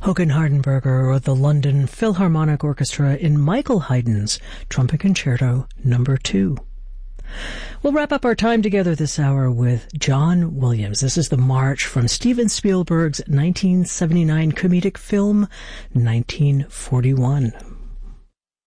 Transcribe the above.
Håkan Hardenberger or the London Philharmonic Orchestra in Michael Haydn's Trumpet Concerto No. 2. We'll wrap up our time together this hour with John Williams. This is the march from Steven Spielberg's 1979 comedic film 1941.